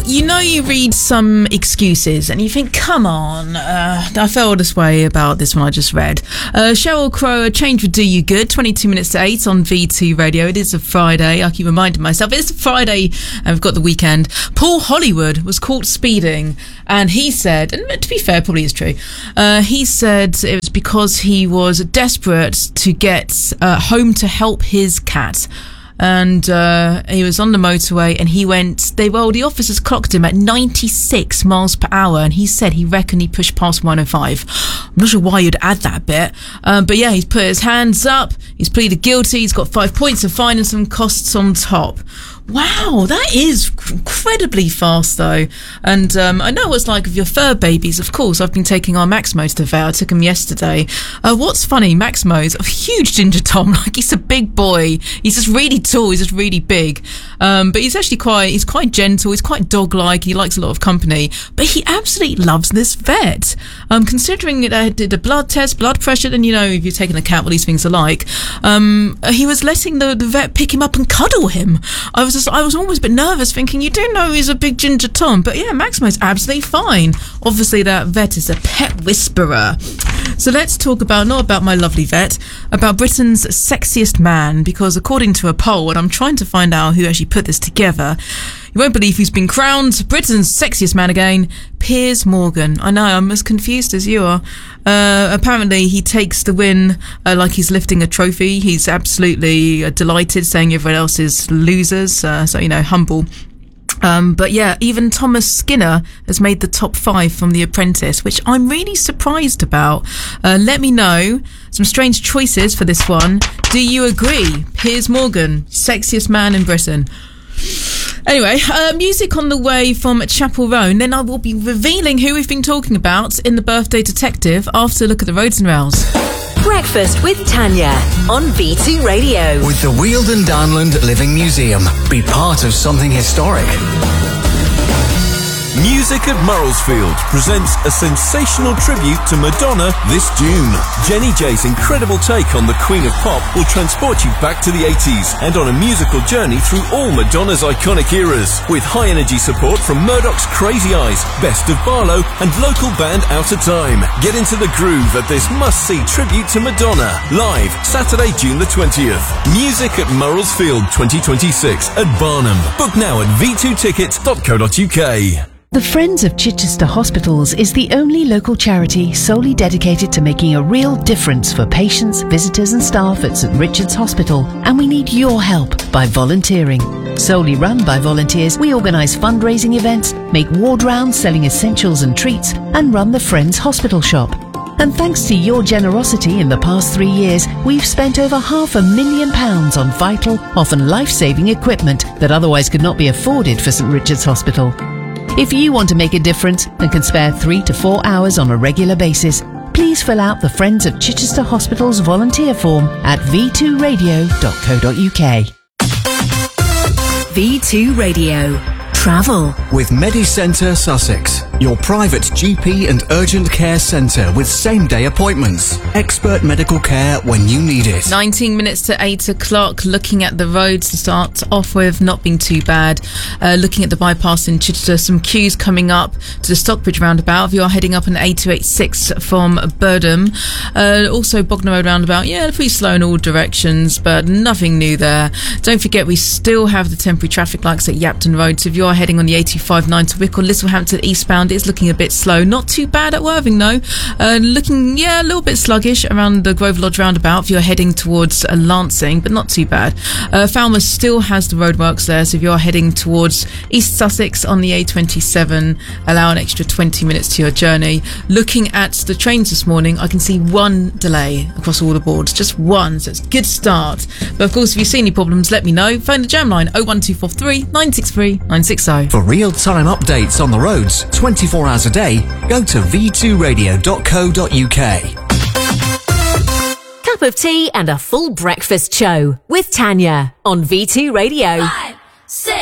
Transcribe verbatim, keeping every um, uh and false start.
Now, you know you read some excuses and you think, come on, uh, I felt this way about this one I just read. Uh, Sheryl Crow, A Change Would Do You Good, twenty-two minutes to eight on V two Radio. It is a Friday. I keep reminding myself, it's a Friday and we've got the weekend. Paul Hollywood was caught speeding and he said, and to be fair, probably is true, uh, he said it was because he was desperate to get uh, home to help his cat. And uh, he was on the motorway and he went, they well, the officers clocked him at ninety-six miles per hour and he said he reckoned he pushed past one oh five. I'm not sure why you'd add that bit. Um, but yeah, he's put his hands up, he's pleaded guilty, he's got five points of fine and some costs on top. Wow, that is incredibly fast though. And um, I know what it's like with your fur babies. Of course, I've been taking our Maximo to the vet. I took him yesterday. Uh, what's funny, Maximo's a huge ginger Tom. Like, he's a big boy. He's just really tall. He's just really big. Um, but he's actually quite, he's quite gentle. He's quite dog-like. He likes a lot of company. But he absolutely loves this vet. Um, considering it, I did a blood test, blood pressure, and you know, if you're taking a cat, what these things are like. Um, he was letting the, the vet pick him up and cuddle him. I was Just, I was always a bit nervous thinking, you do know he's a big ginger Tom, but yeah, Maximo's absolutely fine. Obviously that vet is a pet whisperer. So let's talk about, not about my lovely vet, about Britain's sexiest man, because according to a poll, and I'm trying to find out who actually put this together, you won't believe who's been crowned Britain's sexiest man again, Piers Morgan. I know, I'm as confused as you are. Uh, apparently he takes the win uh, like he's lifting a trophy. He's absolutely uh, delighted, saying everyone else is losers, uh, so, you know, humble. Um, but yeah, even Thomas Skinner has made the top five from The Apprentice, which I'm really surprised about. Uh, let me know some strange choices for this one. Do you agree? Piers Morgan, sexiest man in Britain. Anyway, uh, music on the way from Chapel Row, and then I will be revealing who we've been talking about in The Birthday Detective after a look at the roads and rails. Breakfast with Tanya on V two Radio. With the Weald Downland Living Museum. Be part of something historic. Music at Murrelsfield presents a sensational tribute to Madonna this June. Jenny J's incredible take on the Queen of Pop will transport you back to the eighties and on a musical journey through all Madonna's iconic eras, with high-energy support from Murdoch's Crazy Eyes, Best of Barlow and local band Out of Time. Get into the groove at this must-see tribute to Madonna, live Saturday, June the twentieth. Music at Murrelsfield twenty twenty-six at Barnum. Book now at v two tickets dot co dot uk. The Friends of Chichester Hospitals is the only local charity solely dedicated to making a real difference for patients, visitors and staff at St Richard's Hospital, and we need your help by volunteering. Solely run by volunteers, we organise fundraising events, make ward rounds selling essentials and treats, and run the Friends Hospital Shop. And thanks to your generosity in the past three years, we've spent over half a million pounds on vital, often life-saving equipment that otherwise could not be afforded for St Richard's Hospital. If you want to make a difference and can spare three to four hours on a regular basis, please fill out the Friends of Chichester Hospitals volunteer form at v two radio dot co dot uk. V two Radio. Travel. With MediCentre Sussex, your private G P and urgent care centre with same-day appointments. Expert medical care when you need it. nineteen minutes to eight o'clock, looking at the roads to start off with, not being too bad. Uh, looking at the bypass in Chichester, some queues coming up to the Stockbridge roundabout if you're heading up on A two eighty-six from Birdham. Uh, also, Bognor Road roundabout, yeah, pretty slow in all directions, but nothing new there. Don't forget, we still have the temporary traffic lights at Yapton Road, so if you're heading on the A two fifty-nine to Wick or Littlehampton eastbound, it's looking a bit slow. Not too bad at Worthing though. Uh, looking, yeah, a little bit sluggish around the Grove Lodge roundabout if you're heading towards uh, Lancing, but not too bad. Uh, Falmouth still has the roadworks there, so if you're heading towards East Sussex on the A twenty-seven, allow an extra twenty minutes to your journey. Looking at the trains this morning, I can see one delay across all the boards, just one, so it's a good start. But of course, if you see any problems, let me know. Phone the jam line oh one two four three, nine six three, nine six oh. For real-time updates on the roads, twenty-four hours a day, go to v two radio dot co dot uk. Cup of tea and a full breakfast show with Tanya on V two Radio. Five, six.